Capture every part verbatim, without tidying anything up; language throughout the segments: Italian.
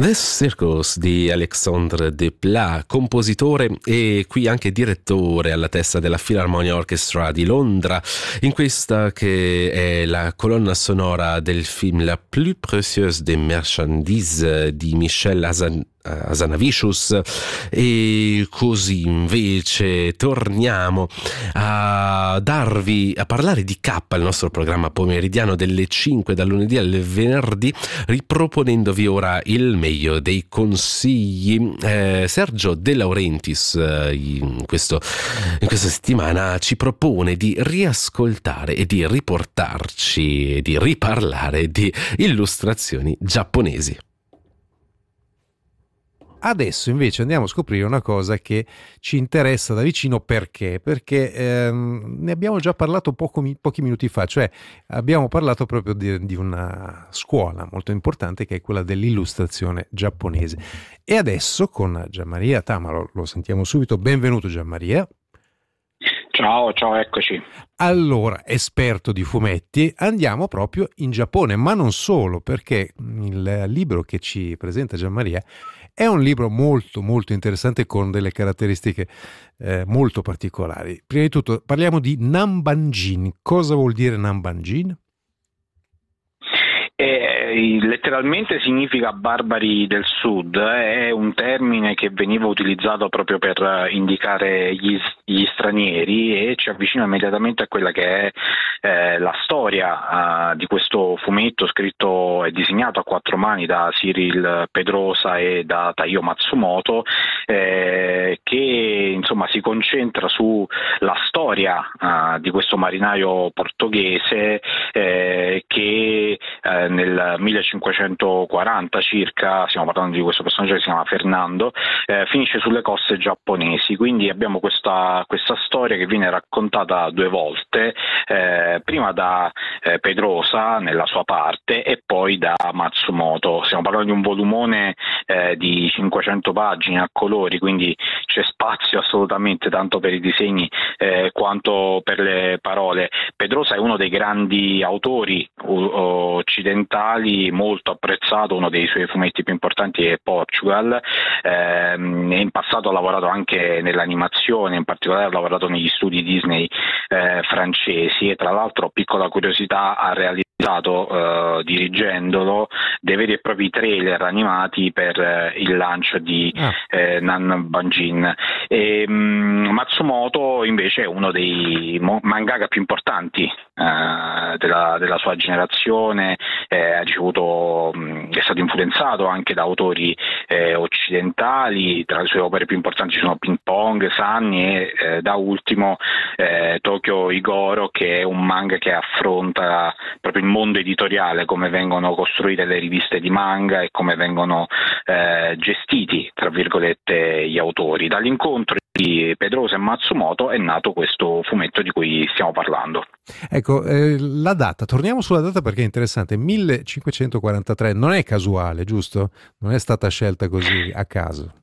The Circus di Alexandre Desplat, compositore e qui anche direttore alla testa della Philharmonia Orchestra di Londra, in questa che è la colonna sonora del film La plus précieuse des marchandises di Michel Hazan- Hazanavicius. E così invece torniamo a darvi a parlare di K, il nostro programma pomeridiano delle cinque dal lunedì al venerdì, riproponendovi ora il meglio dei consigli. eh, Sergio De Laurentiis eh, in, questo, in questa settimana ci propone di riascoltare e di riportarci e di riparlare di illustrazioni giapponesi. Adesso invece andiamo a scoprire una cosa che ci interessa da vicino. Perché? Perché ehm, ne abbiamo già parlato poco, pochi minuti fa, cioè abbiamo parlato proprio di, di una scuola molto importante che è quella dell'illustrazione giapponese. E adesso con Gianmaria Tamaro lo sentiamo subito. Benvenuto Gianmaria. Ciao, ciao, eccoci. Allora, esperto di fumetti, andiamo proprio in Giappone, ma non solo, perché il libro che ci presenta Gianmaria è un libro molto molto interessante con delle caratteristiche eh, molto particolari. Prima di tutto parliamo di Nanbanjin. Cosa vuol dire Nanbanjin? Eh, letteralmente significa barbari del sud, eh, è un termine che veniva utilizzato proprio per indicare gli, gli stranieri e ci avvicina immediatamente a quella che è eh, la storia uh, di questo fumetto scritto e disegnato a quattro mani da Cyril Pedrosa e da Taiyo Matsumoto, eh, che insomma si concentra sulla storia uh, di questo marinaio portoghese eh, che eh, nel millecinquecentoquaranta circa, stiamo parlando di questo personaggio che si chiama Fernando, eh, finisce sulle coste giapponesi. Quindi abbiamo questa, questa storia che viene raccontata due volte, eh, prima da eh, Pedrosa nella sua parte e poi da Matsumoto. Stiamo parlando di un volumone eh, di cinquecento pagine a colori, quindi c'è spazio assolutamente tanto per i disegni eh, quanto per le parole. Pedrosa è uno dei grandi autori uh, occidentali, molto apprezzato, uno dei suoi fumetti più importanti è Portugal, eh, in passato ha lavorato anche nell'animazione, in particolare ha lavorato negli studi Disney eh, francesi e tra l'altro, piccola curiosità, ha realizzato Uh, dirigendolo dei veri e propri trailer animati per uh, il lancio di ah. eh, Nanbanjin. E, um, Matsumoto invece è uno dei mo- mangaka più importanti uh, della, della sua generazione, eh, ha ricevuto, um, è stato influenzato anche da autori eh, occidentali. Tra le sue opere più importanti sono Ping Pong, Sunny e eh, da ultimo eh, Tokyo Igoro, che è un manga che affronta proprio il mondo editoriale, come vengono costruite le riviste di manga e come vengono eh, gestiti, tra virgolette, gli autori. Dall'incontro di Pedrosa e Matsumoto è nato questo fumetto di cui stiamo parlando. Ecco, eh, la data, torniamo sulla data perché è interessante. millecinquecentoquarantatré non è casuale, giusto? Non è stata scelta così a caso.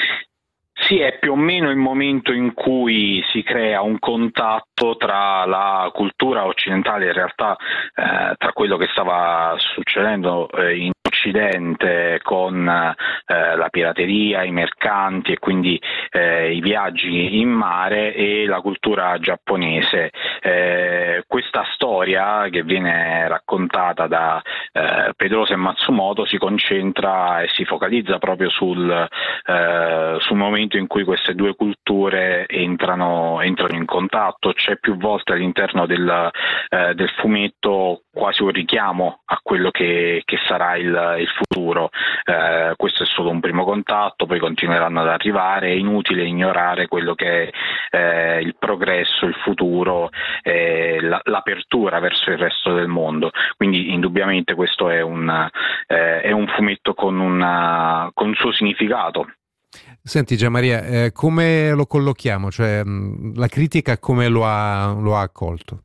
Sì, è più o meno il momento in cui si crea un contatto tra la cultura occidentale, in realtà eh, tra quello che stava succedendo eh, in Occidente con eh, la pirateria, i mercanti e quindi eh, i viaggi in mare e la cultura giapponese. Eh, questa storia che viene raccontata da eh, Pedrosa e Matsumoto si concentra e si focalizza proprio sul, eh, sul momento in cui queste due culture entrano, entrano in contatto. C'è più volte all'interno del, eh, del fumetto quasi un richiamo a quello che, che sarà il, il futuro. Eh, questo è solo un primo contatto, poi continueranno ad arrivare. È inutile ignorare quello che è eh, il progresso, il futuro, eh, la, l'apertura verso il resto del mondo. Quindi indubbiamente questo è un, eh, è un fumetto con, una, con un suo significato. Senti Gianmaria, eh, come lo collochiamo? Cioè, mh, la critica come lo ha, lo ha accolto?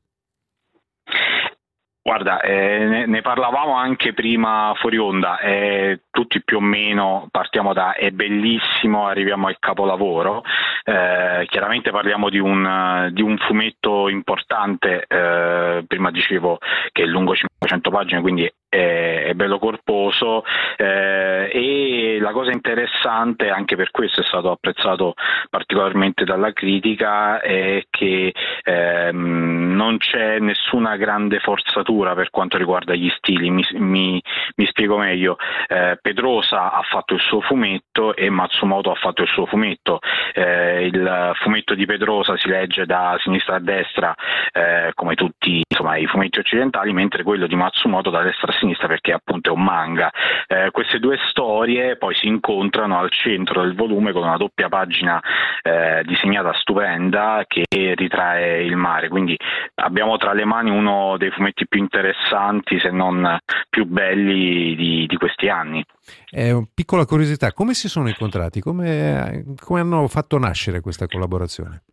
Guarda, eh, ne, ne parlavamo anche prima fuori onda, eh, tutti più o meno partiamo da è bellissimo, arriviamo al capolavoro. Eh, chiaramente parliamo di un, di un fumetto importante, eh, prima dicevo che è lungo cinquecento pagine, quindi è, è bello corposo, eh, e la cosa interessante, anche per questo è stato apprezzato particolarmente dalla critica, è che ehm, non c'è nessuna grande forzatura per quanto riguarda gli stili. Mi, mi, mi spiego meglio. eh, Pedrosa ha fatto il suo fumetto e Matsumoto ha fatto il suo fumetto. Eh, il fumetto di Pedrosa si legge da sinistra a destra, eh, come tutti insomma i fumetti occidentali, mentre quello di Matsumoto da destra a sinistra, perché appunto è un manga. Eh, queste due storie poi si incontrano al centro del volume con una doppia pagina eh, disegnata stupenda che ritrae il mare, quindi abbiamo tra le mani uno dei fumetti più interessanti, se non più belli di, di questi anni. Eh, piccola curiosità, come si sono incontrati? Come, come hanno fatto nascere questa collaborazione?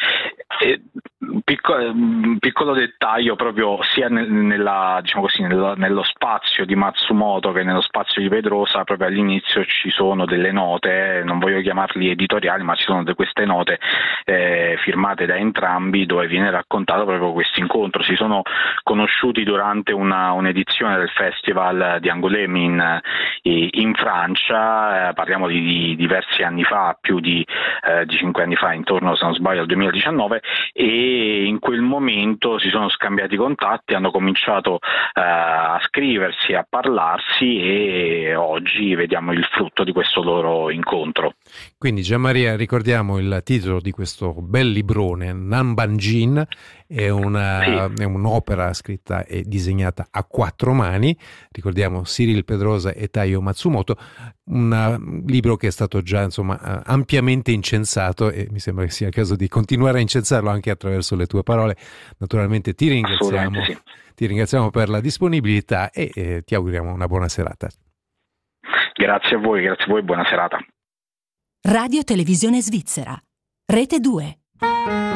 Un piccolo, un piccolo dettaglio, proprio sia nel, nella, diciamo così, nello, nello spazio di Matsumoto che nello spazio di Pedrosa, proprio all'inizio ci sono delle note, non voglio chiamarli editoriali, ma ci sono de queste note eh, firmate da entrambi, dove viene raccontato proprio questo incontro. Si sono conosciuti durante una, un'edizione del Festival di Angoulême in, in Francia, eh, parliamo di, di diversi anni fa, più di, eh, di cinque anni fa, intorno, se non sbaglio, al duemiladiciannove, e in quel momento si sono scambiati contatti, hanno cominciato eh, a scriversi, a parlarsi, e oggi vediamo il frutto di questo loro incontro. Quindi Gianmaria, ricordiamo il titolo di questo bel librone, Nanbanjin, è, una, sì. è un'opera scritta e disegnata a quattro mani, ricordiamo Cyril Pedrosa e Taiyo Matsumoto, un libro che è stato già insomma ampiamente incensato, e mi sembra che sia il caso di continuare a incensarlo anche attraverso le tue parole. Naturalmente ti ringraziamo, sì. ti ringraziamo per la disponibilità e eh, ti auguriamo una buona serata. Grazie a voi, grazie a voi, buona serata. Radio Televisione Svizzera, Rete due.